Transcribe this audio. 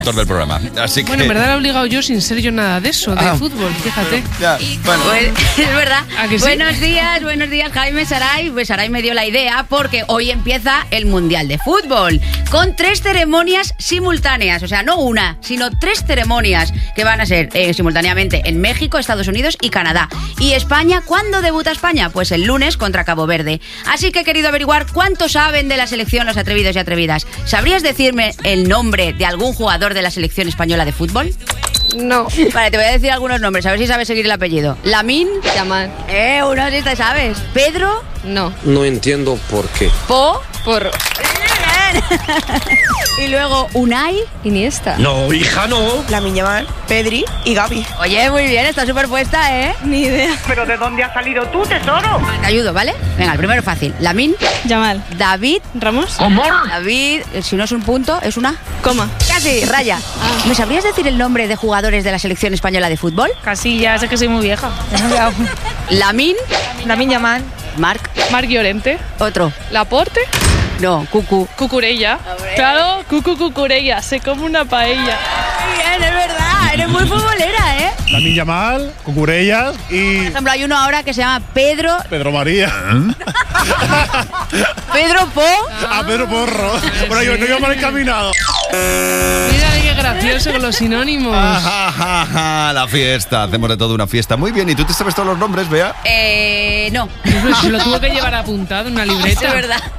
del programa. Así que... Bueno, en verdad lo he obligado yo sin ser yo nada de eso, de fútbol, fíjate. Ya, bueno. Pues, es verdad. ¿A que sí? Buenos días, Jaime Saray. Pues Saray me dio la idea porque hoy empieza el Mundial de Fútbol con 3 ceremonias simultáneas. O sea, no una, sino 3 ceremonias que van a ser simultáneamente en México, Estados Unidos y Canadá. ¿Y España? ¿Cuándo debuta España? Pues el lunes contra Cabo Verde. Así que he querido averiguar cuánto saben de la selección los atrevidos y atrevidas. ¿Sabrías decirme el nombre de algún jugador de la selección española de fútbol? No. Vale, te voy a decir algunos nombres, a ver si sabes seguir el apellido. Lamine. Yamal. Uno sí te sabes. Pedro. No. No entiendo por qué. Po. Por Y luego Unai. Iniesta. No, hija, no. Lamine Yamal, Pedri y Gavi. Oye, muy bien, está súper puesta, ¿eh? Ni idea. ¿Pero de dónde has salido tú, tesoro? Te ayudo, ¿vale? Venga, el primero fácil. Lamine. Yamal. David. Ramos. David, si no es un punto, es una... Coma. Casi, raya. ¿Me sabrías decir el nombre de jugadores de la selección española de fútbol? Casillas, es que soy muy vieja. Lamine. Lamine Yamal. Marc. Marc Llorente. Otro. Laporte. No, Cucu. Cucurella. Hombre. Claro, Cucurella. Se come una paella. Bien, es verdad. Eres muy futbolera, ¿eh? Lamine Yamal, Cucurellas y Por ejemplo, hay uno ahora que se llama Pedro... Pedro María. Pedro Po. Pedro Porro. Bueno, yo no iba mal encaminado. Mira qué gracioso con los sinónimos. La fiesta. Hacemos de todo una fiesta. Muy bien. ¿Y tú te sabes todos los nombres, Bea? No. Se lo tuvo que llevar apuntado en una libreta. Es verdad.